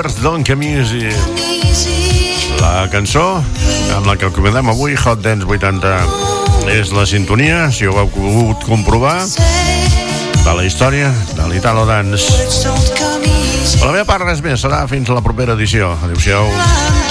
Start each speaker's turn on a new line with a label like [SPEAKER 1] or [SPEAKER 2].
[SPEAKER 1] Stars, Don't Come Easy. La cançó amb la que comentem avui, Hot Dance 80, és la sintonia, si ho heu pogut comprovar, de la història de l'Italo Dance. Per la meva part, res més. Serà fins a la propera edició. Adéu-siau.